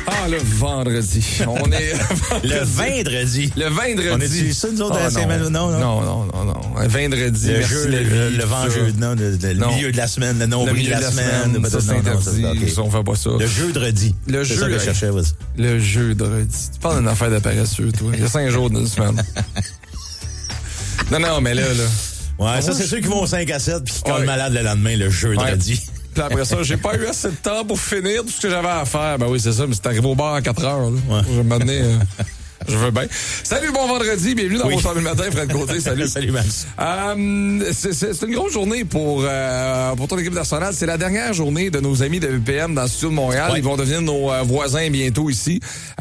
Ah, le vendredi. On est... Le vendredi. Le vendredi. On est ça, nous autres, à la semaine? Non. Non. Vendredi, Le merci jeu, la vie, le vendredi, non, le milieu de la semaine, le nombril de la semaine. Ça, c'est interdit. On fait pas ça. Le jeudredi. C'est ça que je cherchais, vas-y. Le jeudredi. Tu parles d'une affaire de paresseux, toi. Il y a 5 jours d'une semaine. Non, mais là. Ouais, ça, c'est ceux qui vont au 5 à 7 puis qui collent malade le lendemain, le jeudedi. Ouais. Puis après ça, j'ai pas eu assez de temps pour finir tout ce que j'avais à faire. Ben oui, c'est ça, mais c'est arrivé au bar en 4 heures. Là. Ouais. Je vais m'amener... Je veux bien. Salut, bon vendredi. Bienvenue dans vos Salut le matin, Fred Côté. Salut. Salut, Max. C'est une grosse journée pour ton équipe nationale. C'est la dernière journée de nos amis de VPM dans le studio de Montréal. Ouais. Ils vont devenir nos voisins bientôt ici.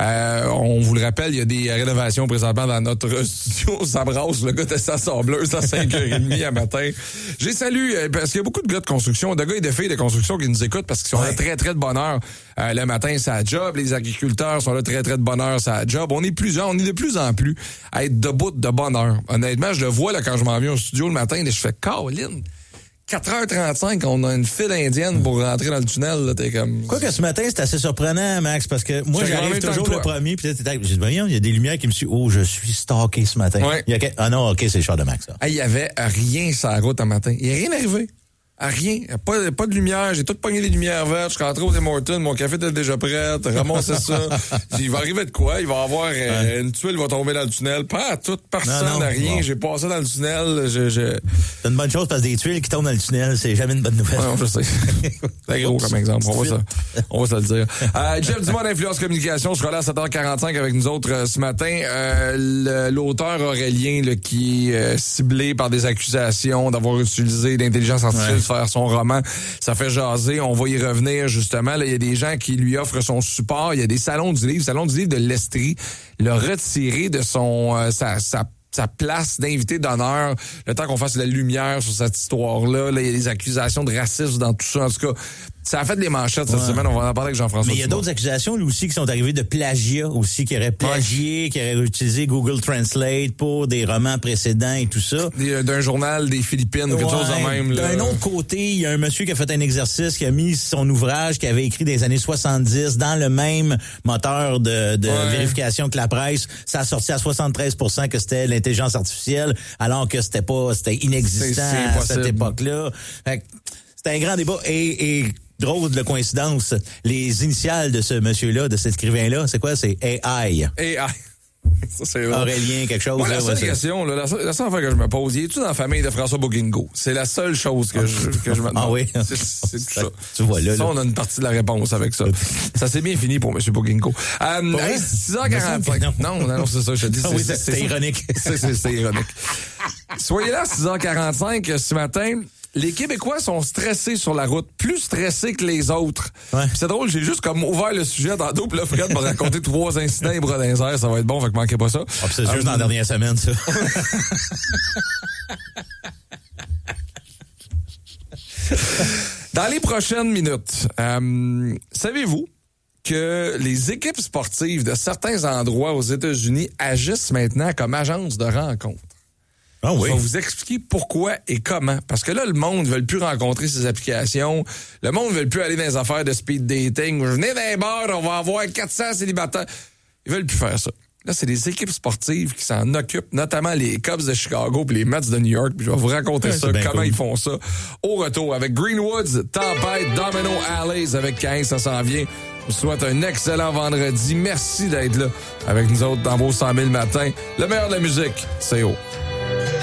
On vous le rappelle, il y a des rénovations présentement dans notre studio. Ça brasse. Le gars était sa sableuse à 5h30 à matin. J'ai salué, parce qu'il y a beaucoup de gars de construction, de gars et de filles de construction qui nous écoutent parce qu'ils sont là très, très de bonne heure. Le matin, c'est à job. Les agriculteurs sont là très, très de bonne heure, c'est à job. On est de plus en plus à être debout de bonne heure. Honnêtement, je le vois là quand je m'en viens au studio le matin et je fais Caroline. 4h35, on a une file indienne pour rentrer dans le tunnel. Là, t'es comme... Quoi que ce matin, c'est assez surprenant, Max, parce que moi, j'arrive toujours le premier, puis j'ai dit, voyons, il y a des lumières qui me suivent. Oh, je suis stalké ce matin. Ouais. Ah non, OK, c'est le char de Max. Il y avait rien sur la route un matin. Il n'y a rien arrivé. Rien. Pas de lumière. J'ai tout pogné les lumières vertes. Je suis rentré au Tim Hortons. Mon café était déjà prêt. Ramassé ça. Il va arriver de quoi? Il va y avoir une tuile va tomber dans le tunnel. Pas toute personne n'a rien. Bon. J'ai passé dans le tunnel. C'est une bonne chose parce que des tuiles qui tombent dans le tunnel, c'est jamais une bonne nouvelle. Non, je sais. C'est gros comme exemple. On va se le dire. Jeff Dumont d'Influence Communication sera là à 7h45 avec nous autres ce matin. L'auteur Aurélien là, qui est ciblé par des accusations d'avoir utilisé l'intelligence artificielle faire son roman. Ça fait jaser. On va y revenir, justement. Là, il y a des gens qui lui offrent son support. Il y a des salons du livre. Le salon du livre de l'Estrie l'a retiré de son sa place d'invité d'honneur, le temps qu'on fasse la lumière sur cette histoire-là. Là, il y a des accusations de racisme dans tout ça. En tout cas, ça a fait des manchettes cette semaine. On va en parler avec Jean-François. Mais il y a d'autres accusations, lui aussi, qui sont arrivées de plagiat aussi, qui auraient plagié, qui auraient utilisé Google Translate pour des romans précédents et tout ça. D'un journal des Philippines ou quelque chose de même. D'un autre côté, il y a un monsieur qui a fait un exercice, qui a mis son ouvrage qu'il avait écrit des années 70 dans le même moteur de vérification que la presse. Ça a sorti à 73% que c'était l'intelligence artificielle, alors que c'était inexistant à cette époque-là. Fait que c'était un grand débat et drôle de coïncidence, les initiales de ce monsieur-là, de cet écrivain-là, c'est quoi? C'est AI. AI. Ça, c'est Aurélien, quelque chose. Moi, la seule question, la seule affaire que je me pose, es-tu dans la famille de François Bouguingo? C'est la seule chose que je me demande. Ah oui? C'est tout ça. Tu vois là. Ça, on a une partie de la réponse avec ça. Ça s'est bien fini pour M. Bouguingo. 6h45. Non, c'est ça, je te dis. C'est ironique. C'est ironique. Soyez là à 6h45 ce matin. Les Québécois sont stressés sur la route, plus stressés que les autres. Ouais. C'est drôle, j'ai juste comme ouvert le sujet tantôt, puis là, Fred m'a raconté 3 incidents et bras dans les airs, ça va être bon, fait que manquez pas ça. Ah, c'est juste dans la dernière semaine, ça. Dans les prochaines minutes, savez-vous que les équipes sportives de certains endroits aux États-Unis agissent maintenant comme agences de rencontres? Ah oui. Je vais vous expliquer pourquoi et comment. Parce que là, le monde ne veut plus rencontrer ces applications. Le monde ne veut plus aller dans les affaires de speed dating. Venez dans les bars, on va avoir 400 célibataires. Ils veulent plus faire ça. Là, c'est des équipes sportives qui s'en occupent, notamment les Cubs de Chicago et les Mets de New York. Puis je vais vous raconter ça, comment ils font ça. Au retour, avec Greenwoods, Tempête, Domino Alleys avec 15, ça s'en vient. Je vous souhaite un excellent vendredi. Merci d'être là avec nous autres dans vos 100 000 matins. Le meilleur de la musique, c'est haut.